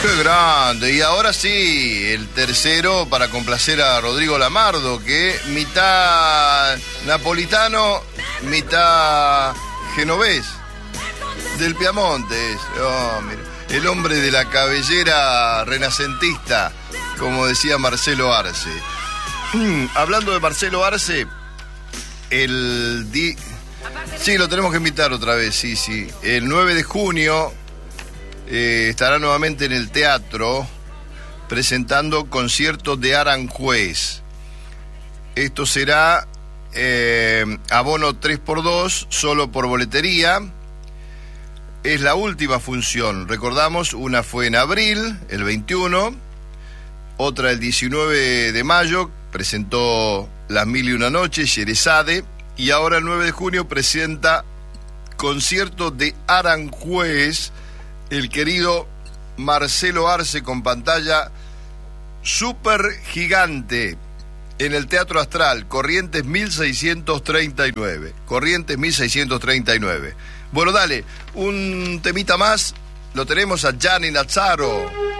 Qué grande. Y ahora sí, el tercero para complacer a Rodrigo Lamardo, que mitad napolitano, mitad genovés, del Piamonte. Oh, mira. El hombre de la cabellera renacentista, como decía Marcelo Arce. Hablando de Marcelo Arce, sí, lo tenemos que invitar otra vez, sí. El 9 de junio estará nuevamente en el teatro presentando conciertos de Aranjuez. Esto será abono 3x2, solo por boletería. Es la última función, recordamos, una fue en abril, el 21, otra el 19 de mayo, presentó Las Mil y Una Noches, Sherezade, y ahora el 9 de junio presenta concierto de Aranjuez, el querido Marcelo Arce, con pantalla súper gigante en el Teatro Astral, Corrientes 1639. Corrientes 1639. Bueno, dale, un temita más, lo tenemos a Gianni Nazzaro.